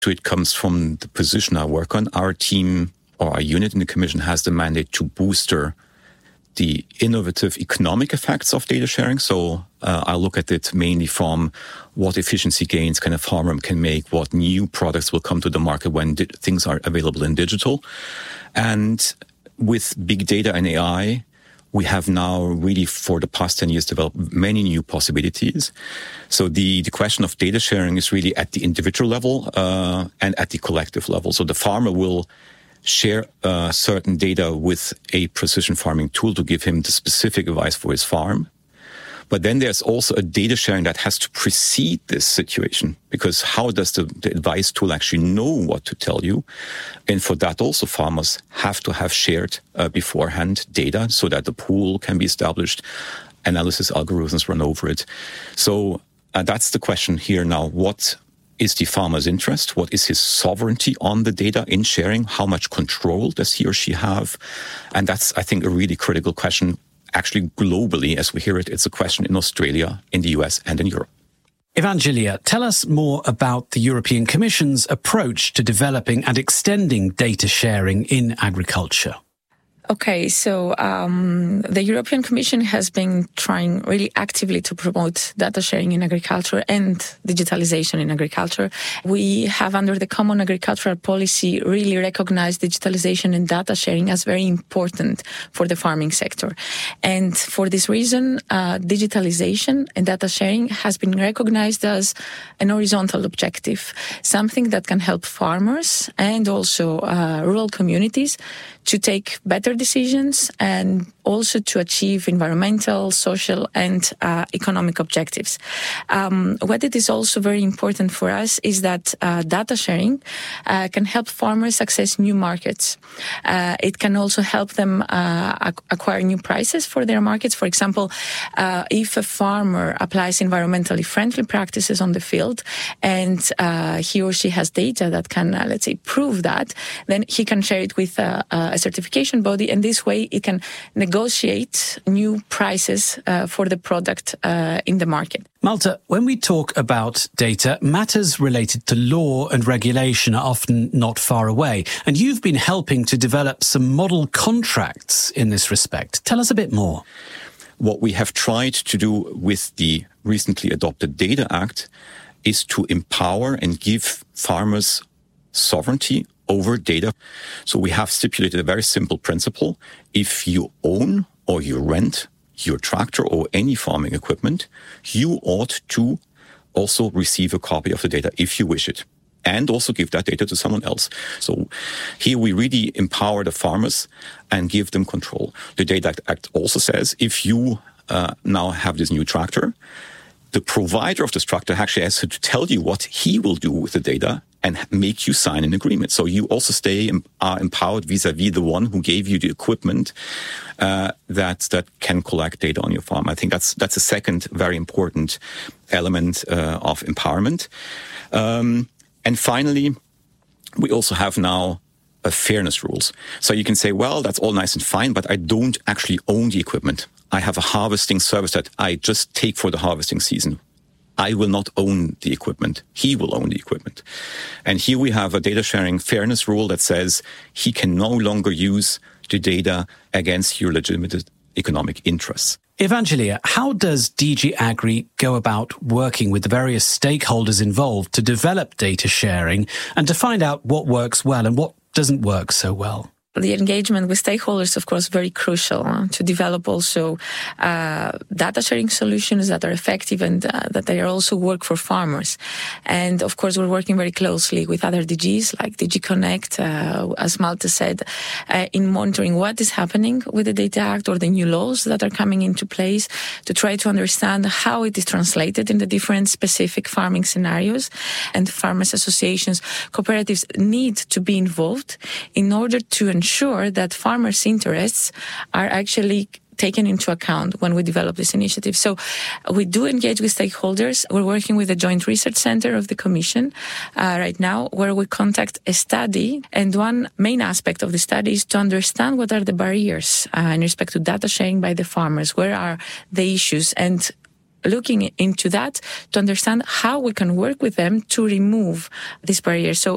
So it comes from the position I work on. Our team or our unit in the Commission has the mandate to booster the innovative economic effects of data sharing. So I look at it mainly from what efficiency gains kind of farmer can make, what new products will come to the market when things are available in digital. And with big data and AI, we have now really for the past 10 years developed many new possibilities. So the question of data sharing is really at the individual level and at the collective level. So the farmer will share certain data with a precision farming tool to give him the specific advice for his farm. But then there's also a data sharing that has to precede this situation, because how does the advice tool actually know what to tell you? And for that also farmers have to have shared beforehand data so that the pool can be established, analysis algorithms run over it. So that's the question here now. What is the farmer's interest? What is his sovereignty on the data in sharing? How much control does he or she have? And that's, I think, a really critical question. Actually, globally, as we hear it, it's a question in Australia, in the US, and in Europe. Evangelia, tell us more about the European Commission's approach to developing and extending data sharing in agriculture. Okay, so the European Commission has been trying really actively to promote data sharing in agriculture and digitalization in agriculture. We have, under the Common Agricultural Policy, really recognized digitalization and data sharing as very important for the farming sector. And for this reason, digitalization and data sharing has been recognized as an horizontal objective, something that can help farmers and also rural communities to take better decisions and also to achieve environmental, social, and economic objectives. What it is also very important for us is that data sharing can help farmers access new markets. It can also help them acquire new prices for their markets. For example, if a farmer applies environmentally friendly practices on the field and he or she has data that can, let's say, prove that, then he can share it with a certification body, and this way it can negotiate new prices for the product in the market. Malte, when we talk about data, matters related to law and regulation are often not far away, and you've been helping to develop some model contracts in this respect. Tell us a bit more. What we have tried to do with the recently adopted Data Act is to empower and give farmers sovereignty over data. So we have stipulated a very simple principle. If you own or you rent your tractor or any farming equipment, you ought to also receive a copy of the data if you wish it, and also give that data to someone else. So here we really empower the farmers and give them control. The Data Act also says if you now have this new tractor, the provider of this tractor actually has to tell you what he will do with the data and make you sign an agreement. So you also are empowered vis-a-vis the one who gave you the equipment that can collect data on your farm. I think that's a second very important element of empowerment. And finally, we also have now fairness rules. So you can say, well, that's all nice and fine, but I don't actually own the equipment. I have a harvesting service that I just take for the harvesting season. I will not own the equipment. He will own the equipment. And here we have a data sharing fairness rule that says he can no longer use the data against your legitimate economic interests. Evangelia, how does DG Agri go about working with the various stakeholders involved to develop data sharing and to find out what works well and what doesn't work so well? The engagement with stakeholders, of course, very crucial to develop also data sharing solutions that are effective and that they also work for farmers. And of course, we're working very closely with other DGs like DG Connect, as Malte said, in monitoring what is happening with the Data Act or the new laws that are coming into place to try to understand how it is translated in the different specific farming scenarios. And farmers associations, cooperatives need to be involved in order to ensure that farmers' interests are actually taken into account when we develop this initiative. So we do engage with stakeholders. We're working with the Joint Research Center of the Commission right now, where we conduct a study. And one main aspect of the study is to understand what are the barriers in respect to data sharing by the farmers. Where are the issues? And looking into that to understand how we can work with them to remove these barriers. So